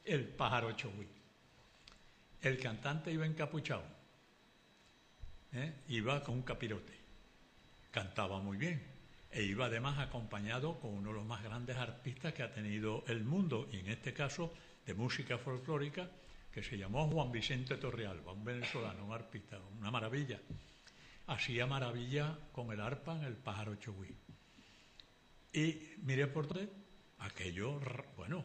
el pájaro Chogüí. El cantante iba encapuchado, iba con un capirote, cantaba muy bien, e iba además acompañado con uno de los más grandes arpistas que ha tenido el mundo, y en este caso de música folclórica, que se llamó Juan Vicente Torrealba, un venezolano, un arpista, una maravilla. Hacía maravilla con el arpa en el pájaro Chogüí. Y mire por dónde, aquello, bueno,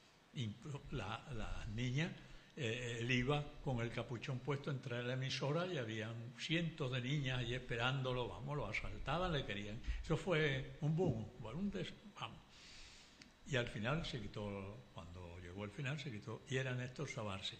la niña, él iba con el capuchón puesto entre la emisora y habían cientos de niñas ahí esperándolo, vamos, lo asaltaban, le querían. Eso fue un boom, bueno, vamos. Y al final se quitó, cuando llegó el final se quitó, y era Néstor Sabarce.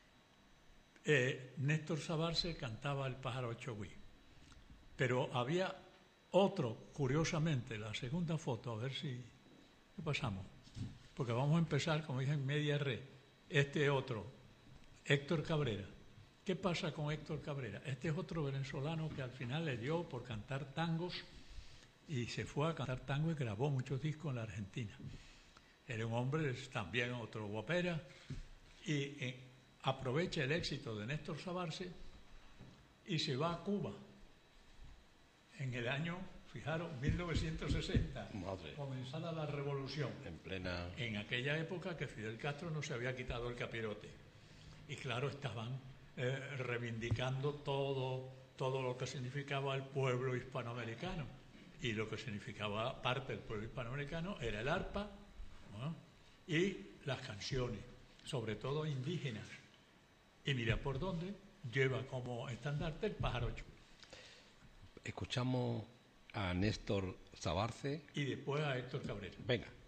Néstor Sabarce cantaba el pájaro Chogüí, pero había otro, curiosamente, la segunda foto, a ver si... ¿Qué pasamos? Porque vamos a empezar, como dije, en media red. Este otro, Héctor Cabrera. ¿Qué pasa con Héctor Cabrera? Este es otro venezolano que al final le dio por cantar tangos y se fue a cantar tango y grabó muchos discos en la Argentina. Era un hombre, también otro guapera, y aprovecha el éxito de Néstor Sabarce y se va a Cuba en el año, fijaros, 1960, Madre. comenzada la revolución. En aquella época que Fidel Castro no se había quitado el capirote. Y claro, estaban reivindicando todo lo que significaba el pueblo hispanoamericano. Y lo que significaba parte del pueblo hispanoamericano era el arpa, ¿no? Y las canciones, sobre todo indígenas. Y mira por dónde lleva como estandarte el pájaro Chogüí. Escuchamos a Néstor Sabarce Y después a Héctor Cabrera. Venga.